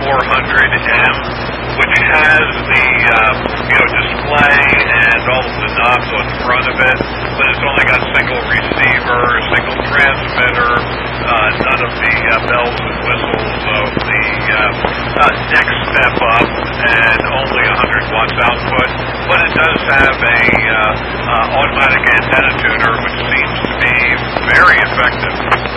8400M, which has the display and all of the knobs on the front of it, but it's only got single receiver, single transmitter, none of the bells and whistles of the next step up, and only 100 watts output. But it does have a automatic antenna tuner, which seems to be very effective.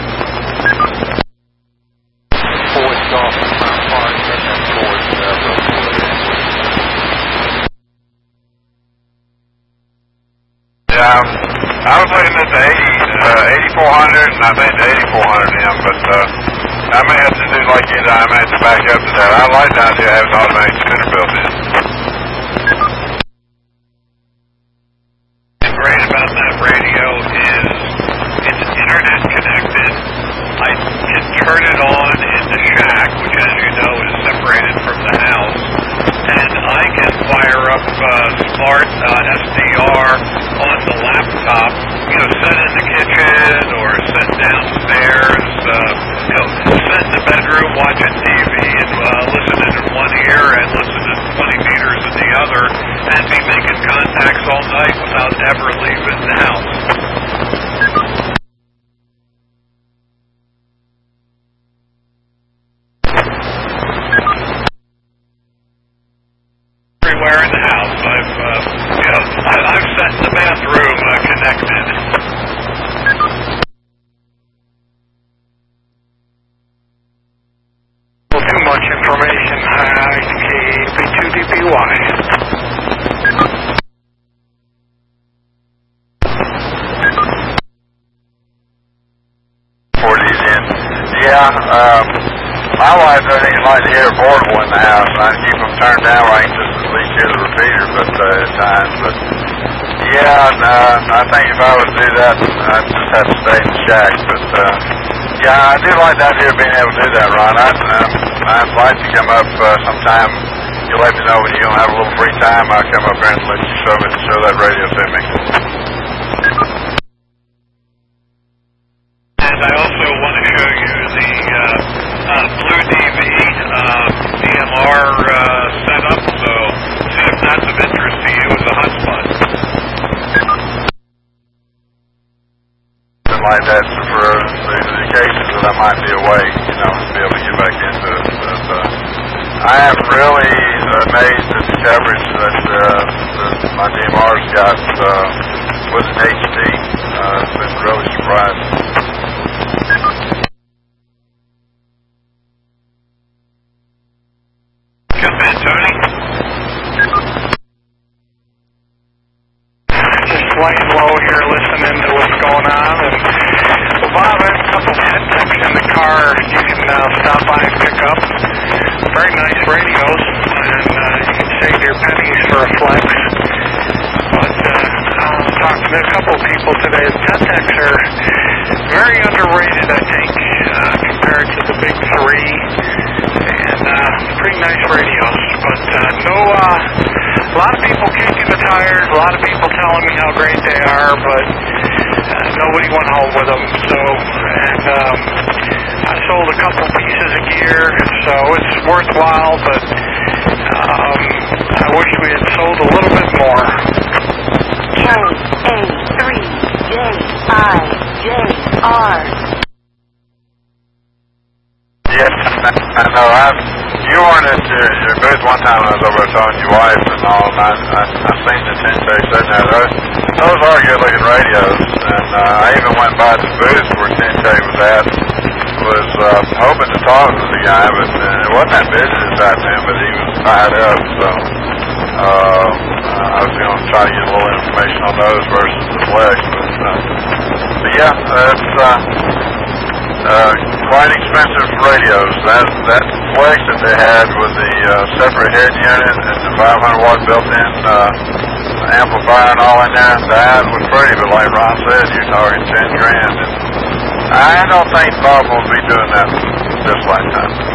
I was looking at the 8400 and I think the 8400M, but I may have to do like you did. I may have to back up to that. I like the idea of having an automatic tuner built in. What's great about that radio is it's internet connected. I can turn it on in the shack, which as you know is separated from the house, and I can fire up smart SDR on the laptop, sit in the kitchen or sit downstairs, sit in the bedroom watching TV and listening in one ear and listening 20 meters in the other, and be making contacts all night without ever leaving the house. Everywhere in the house. I've sat in the bathroom connected. Too much information. KP2DPY. For these in. Yeah, my wife doesn't even like to hear a portable in the house, and I keep them turned down where I can just at least hear the repeater at times. But yeah, I think if I was to do that, I'd just have to stay in the shack. But yeah, I do like the idea of being able to do that, Ron. I'd like to come up sometime. You let me know when you're gonna have a little free time. I'll come up there and let you show that radio to me. And I also want to show you the Blue DV DMR setup, so see if that's of interest to you as a hotspot. Something like that for the occasions that I might be away, to be able to get back into it. But I am really amazed at the coverage that my DMR's got with an HD. It's been really surprising. Jump in, Tony. Just laying low here, listening to what's going on. And Bob, I have a couple of headsets in the car you can stop by and pick up. Very nice radios, and you can save your pennies for a flex. But I talked to a couple of people today. The Tentecs are very underrated, I think, compared to the big three. And pretty nice radios. But a lot of people kicking the tires, a lot of people telling me how great they are, but nobody went home with them. So, and I sold a couple pieces of gear, so it's worthwhile, but I wish we had sold a little bit more. KA3JIJR. Yes, I know. You weren't at your booth one time when I was over there talking to your wife and all, and I seen the Tentecs in there. Those are good-looking radios, and I even went by the booth where Tentec was at. Was hoping to talk to the guy, but it wasn't that busy this afternoon, but he was tied up, so I was going to try to get a little information on those versus the Flex. But yeah, that's quite expensive radios. That Flex that they had with the separate head unit and the 500 watt built-in amplifier and all in there, that was pretty, but like Ron said, you're talking $10,000, and I don't think Bob will be doing that this lifetime.